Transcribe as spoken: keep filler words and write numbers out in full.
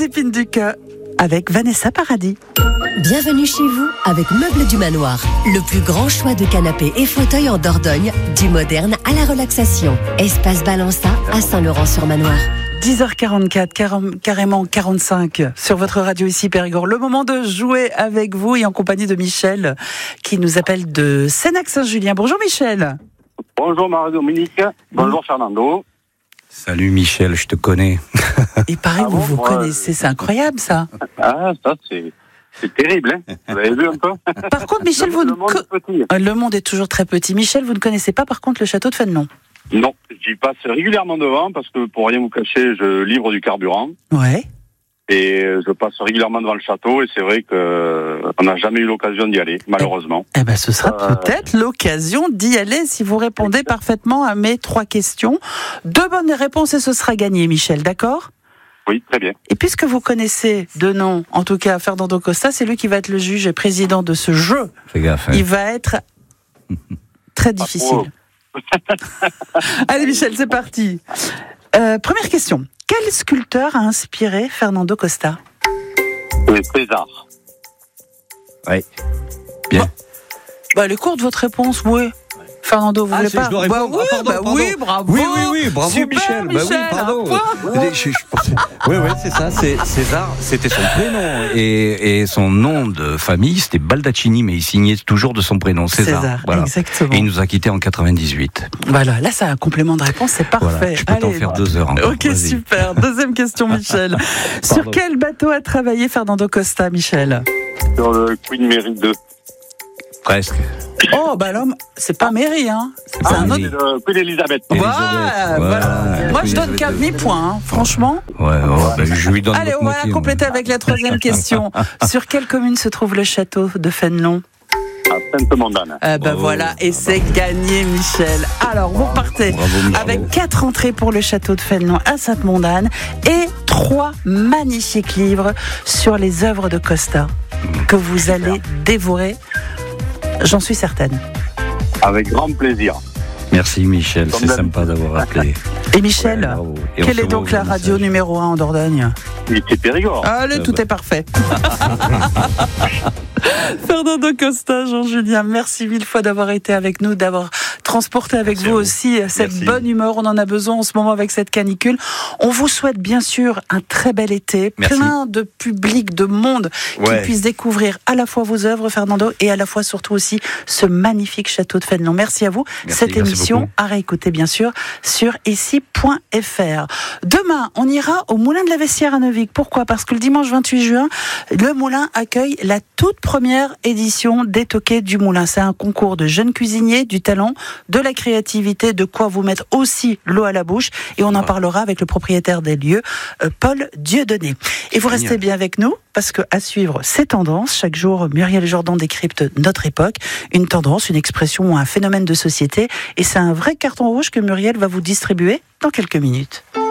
Les épines du cœur avec Vanessa Paradis. Bienvenue chez vous avec Meubles du Manoir. Le plus grand choix de canapés et fauteuils en Dordogne, du moderne à la relaxation. Espace Balança à Saint-Laurent-sur-Manoir. dix heures quarante-quatre, carrément quarante-cinq sur votre radio ici Périgord. Le moment de jouer avec vous et en compagnie de Michel qui nous appelle de Sénac-Saint-Julien. Bonjour Michel. Bonjour Marie-Dominique. Bonjour Fernando. Salut Michel, je te connais. Il paraît Ah que bon, vous vous moi, connaissez, c'est incroyable ça. Ah, ça c'est, c'est terrible, hein. Vous avez vu un peu? Par contre Michel, le, vous le ne monde co- est petit. Le monde est toujours très petit. Michel, vous ne connaissez pas par contre le château de Fénelon? Non, j'y passe régulièrement devant parce que pour rien vous cacher, je livre du carburant. Ouais. Et je passe régulièrement devant le château et c'est vrai que on n'a jamais eu l'occasion d'y aller, malheureusement. Eh ben, ce sera Euh, peut-être l'occasion d'y aller si vous répondez parfaitement à mes trois questions. Deux bonnes réponses et ce sera gagné, Michel, d'accord? Oui, très bien. Et puisque vous connaissez de nom, en tout cas Fernando Costa, c'est lui qui va être le juge et président de ce jeu. Fais gaffe. Hein. Il va être très difficile. Allez Michel, c'est parti. Euh, première question. Quel sculpteur a inspiré Fernando Costa? C'est César. Ouais. Bien. Bah, elle est courte votre réponse, oui. Fernando, vous Ah, voulez c'est- pas je dois bah, répondre. oui, Ah, pardon, bah, pardon. oui, bravo. Oui, oui, oui, bravo Super, Michel. Bah oui, Michel, pardon. un point. Je- je- je pensais- Oui, oui, c'est ça. C'est César. C'était son prénom et, et son nom de famille, c'était Baldaccini, mais il signait toujours de son prénom, César. César, Voilà. exactement. Et il nous a quittés en quatre-vingt-dix-huit. Voilà, là, c'est un complément de réponse, c'est parfait. Voilà. Je peux t'en Allez. faire deux heures encore. Ok, Vas-y. super. Deuxième question, Michel. Sur Pardon. quel bateau a travaillé Fernando Costa, Michel? Sur le Queen Mary deux. Presque. Oh, bah l'homme, c'est pas Mary, hein. C'est pas un Mary. autre. C'est le Queen Elizabeth. Voilà, Elisabeth, voilà. voilà. Moi, je donne Elisabeth qu'un deux. demi-point, hein, franchement. Ouais, ouais, bah, je lui donne Allez, l'autre on va moitié, moi. compléter avec la troisième question. Sur quelle commune se trouve le château de Fénelon? À Sainte-Mondane. Euh, bah Bravo. voilà, et Ah c'est gagné, Michel. Alors, vous partez Bravo, Michel. avec quatre entrées pour le château de Fénelon à Sainte-Mondane et trois magnifiques livres sur les œuvres de Costa que vous allez dévorer. J'en suis certaine. Avec grand plaisir. Merci Michel, Comme c'est d'habitude. sympa d'avoir appelé. Et Michel, Ouais, bravo. Et on quelle se est voit donc au la radio message. numéro un en Dordogne? Il était Périgord. Allez, Ah tout bah. est parfait. Fernando Costa, Jean-Julien, merci mille fois d'avoir été avec nous, d'avoir transporté avec Merci vous à vous. aussi cette Merci. bonne humeur. On en a besoin en ce moment avec cette canicule. On vous souhaite bien sûr un très bel été, Merci. plein de public, de monde qui Ouais. puisse découvrir à la fois vos œuvres, Fernando, et à la fois surtout aussi ce magnifique château de Fénelon. Merci à vous. Merci, cette merci émission beaucoup. à réécouter bien sûr sur ici point f r. Demain, on ira au Moulin de la Vessière à Neuvic. Pourquoi? Parce que le dimanche vingt-huit juin, le Moulin accueille la toute première édition des Toquets du Moulin. C'est un concours de jeunes cuisiniers, du talent, de la créativité, de quoi vous mettre aussi l'eau à la bouche. Et on en parlera avec le propriétaire des lieux, euh, Paul Dieudonné. Et vous restez Génial. bien avec nous, parce que à suivre, ces tendances. Chaque jour, Muriel Jordan décrypte notre époque, une tendance, une expression ou un phénomène de société. Et c'est un vrai carton rouge que Muriel va vous distribuer dans quelques minutes.